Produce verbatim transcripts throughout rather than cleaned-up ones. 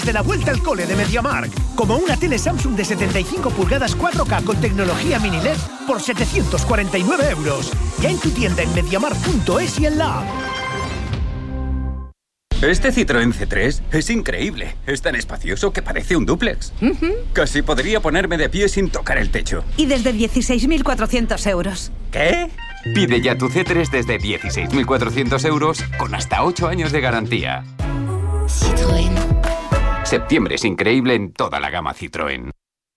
De la vuelta al cole de MediaMarkt, como una tele Samsung de setenta y cinco pulgadas cuatro K con tecnología mini L E D por setecientos cuarenta y nueve euros. Ya en tu tienda en mediamarkt punto es y en la app. Este Citroën C tres es increíble. Es tan espacioso que parece un dúplex. Uh-huh. Casi podría ponerme de pie sin tocar el techo. Y desde dieciséis mil cuatrocientos euros. ¿Qué? Pide ya tu C tres desde dieciséis mil cuatrocientos euros con hasta ocho años de garantía. Citroën. Septiembre es increíble en toda la gama Citroën.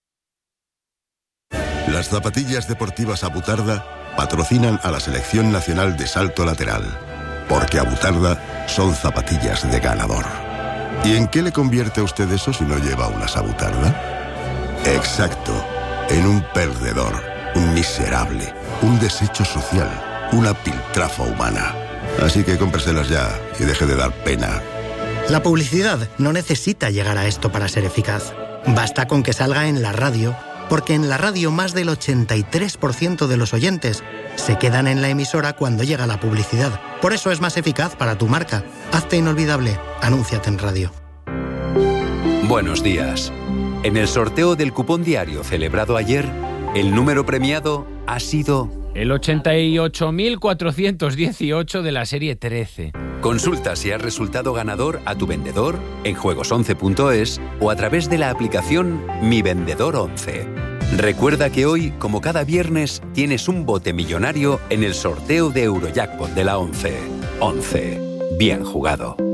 Las zapatillas deportivas Abutarda patrocinan a la Selección Nacional de Salto Lateral, porque Abutarda son zapatillas de ganador. ¿Y en qué le convierte a usted eso si no lleva unas Abutarda? Exacto, en un perdedor, un miserable, un desecho social, una piltrafa humana. Así que cómpreselas ya y deje de dar pena. La publicidad no necesita llegar a esto para ser eficaz. Basta con que salga en la radio, porque en la radio más del ochenta y tres por ciento de los oyentes se quedan en la emisora cuando llega la publicidad. Por eso es más eficaz para tu marca. Hazte inolvidable. Anúnciate en radio. Buenos días. En el sorteo del cupón diario celebrado ayer, el número premiado ha sido el ochenta y ocho mil cuatrocientos dieciocho de la serie trece. Consulta si has resultado ganador a tu vendedor en juegos once punto es o a través de la aplicación Mi Vendedor once. Recuerda que hoy, como cada viernes, tienes un bote millonario en el sorteo de Eurojackpot de la once. once. Bien jugado.